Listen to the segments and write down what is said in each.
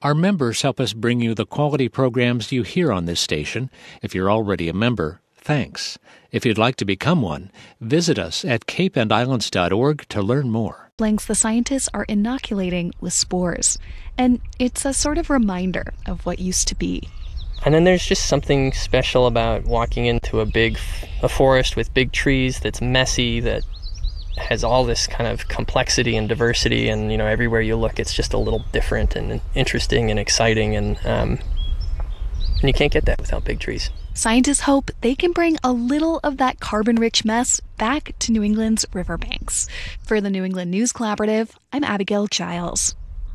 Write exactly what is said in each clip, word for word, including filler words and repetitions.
Our members help us bring you the quality programs you hear on this station. If you're already a member, thanks. If you'd like to become one, visit us at cape and islands dot org to learn more. Blanks the scientists are inoculating with spores, and it's a sort of reminder of what used to be. And then there's just something special about walking into a big a forest with big trees that's messy, that has all this kind of complexity and diversity, and you know, everywhere you look it's just a little different and interesting and exciting, and um, and you can't get that without big trees. Scientists hope they can bring a little of that carbon-rich mess back to New England's riverbanks. For the New England News Collaborative, I'm Abigail Giles.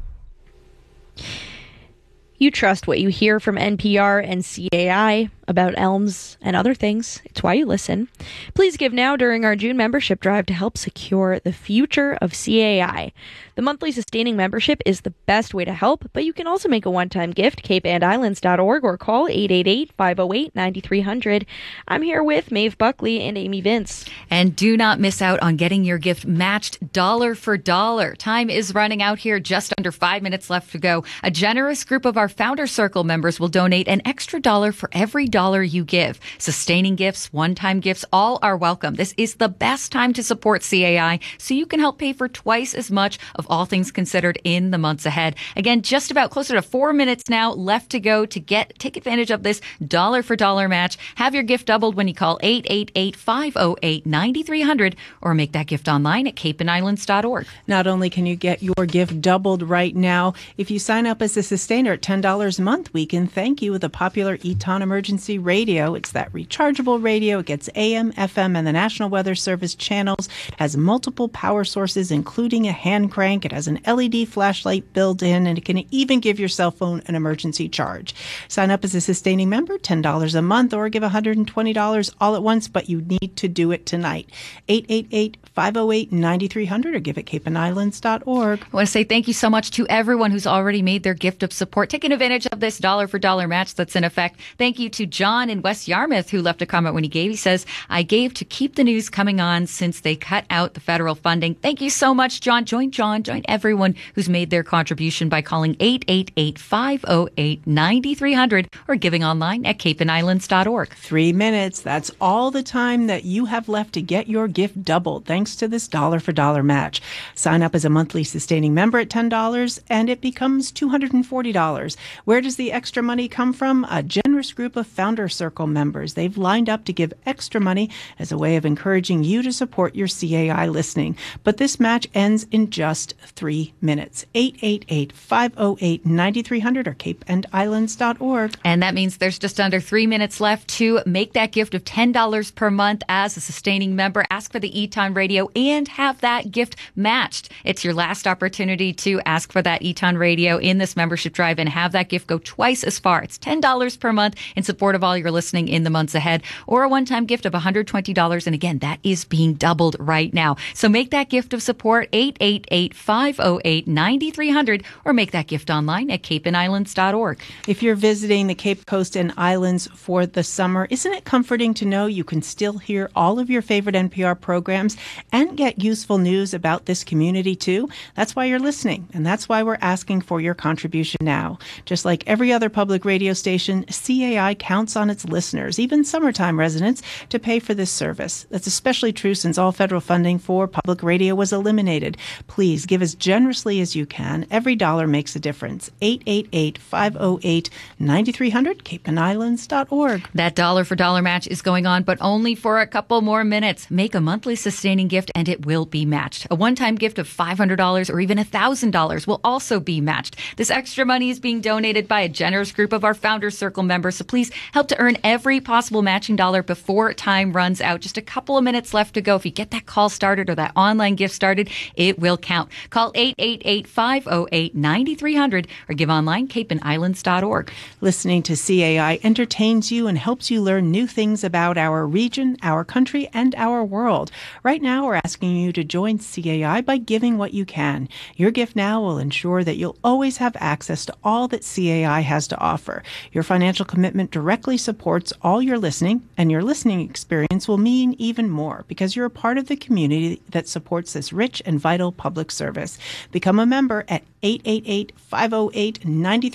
You trust what you hear from N P R and C A I about elms and other things. It's why you listen. Please give now during our June membership drive to help secure the future of C A I. The monthly sustaining membership is the best way to help, but you can also make a one-time gift, cape and islands dot org, or call eight eight eight, five oh eight, nine three hundred. I'm here with Maeve Buckley and Amy Vince. And do not miss out on getting your gift matched dollar for dollar. Time is running out here, just under five minutes left to go. A generous group of our Founder Circle members will donate an extra dollar for every dollar you give. Sustaining gifts, one-time gifts, all are welcome. This is the best time to support C A I, so you can help pay for twice as much of all things considered in the months ahead. Again, just about closer to four minutes now left to go to get take advantage of this dollar for dollar match. Have your gift doubled when you call eight eight eight, five oh eight, nine three hundred or make that gift online at cape and islands dot org. Not only can you get your gift doubled right now, if you sign up as a sustainer at ten dollars a month, we can thank you with a popular Eton emergency radio. It's that rechargeable radio. It gets A M, F M, and the National Weather Service channels. It has multiple power sources, including a hand crank. It has an L E D flashlight built in, and it can even give your cell phone an emergency charge. Sign up as a sustaining member, ten dollars a month, or give one hundred twenty dollars all at once, but you need to do it tonight. eight eight eight, five oh eight, nine three hundred or give at cape and islands dot org. I want to say thank you so much to everyone who's already made their gift of support, taking advantage of this dollar for dollar match that's in effect. Thank you to John in West Yarmouth, who left a comment when he gave. He says, I gave to keep the news coming on since they cut out the federal funding. Thank you so much, John. Join John, join everyone who's made their contribution by calling eight eight eight, five oh eight, nine three hundred or giving online at cape and islands dot org. Three minutes. That's all the time that you have left to get your gift doubled, thanks to this dollar for dollar match. Sign up as a monthly sustaining member at ten dollars and it becomes two hundred forty dollars. Where does the extra money come from? A generous group of Founder Circle members. They've lined up to give extra money as a way of encouraging you to support your C A I listening. But this match ends in just three minutes. eight eight eight, five oh eight, nine three hundred or cape and islands dot org. And that means there's just under three minutes left to make that gift of ten dollars per month as a sustaining member. Ask for the Eton Radio and have that gift matched. It's your last opportunity to ask for that Eton Radio in this membership drive and have that gift go twice as far. It's ten dollars per month in support of all your listening in the months ahead, or a one-time gift of one hundred twenty dollars. And again, that is being doubled right now. So make that gift of support, eight eight eight, five oh eight, nine three hundred or make that gift online at cape and islands dot org. If you're visiting the Cape Coast and Islands for the summer, isn't it comforting to know you can still hear all of your favorite N P R programs and get useful news about this community too? That's why you're listening, and that's why we're asking for your contribution now. Just like every other public radio station, C A I counts on its listeners, even summertime residents, to pay for this service. That's especially true since all federal funding for public radio was eliminated. Please give as generously as you can. Every dollar makes a difference. eight eight eight, five oh eight, nine three hundred, cape and islands dot org. That dollar for dollar match is going on, but only for a couple more minutes. Make a monthly sustaining gift and it will be matched. A one-time gift of five hundred dollars or even one thousand dollars will also be matched. This extra money is being donated by a generous group of our Founder Circle members, so please help to earn every possible matching dollar before time runs out. Just a couple of minutes left to go. If you get that call started or that online gift started, it will count. Call eight eight eight, five oh eight, nine three hundred or give online cape and islands dot org. Listening to C A I entertains you and helps you learn new things about our region, our country, and our world. Right now, we're asking you to join C A I by giving what you can. Your gift now will ensure that you'll always have access to all that C A I has to offer. Your financial commitment directly supports all your listening, and your listening experience will mean even more because you're a part of the community that supports this rich and vital public service. Become a member at eight eight eight, five oh eight, nine